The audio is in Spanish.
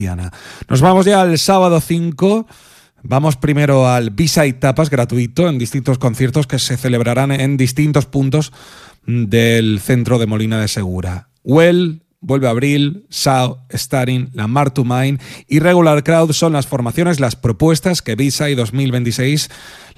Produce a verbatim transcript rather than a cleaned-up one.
Nos vamos ya al sábado cinco. Vamos primero al B-Side Tapas gratuito en distintos conciertos que se celebrarán en distintos puntos del centro de Molina de Segura. Well, Vuelve Abril, Sao, Staring, La Mar to Mine y Regular Crowd son las formaciones, las propuestas que B-Side dos mil veintiséis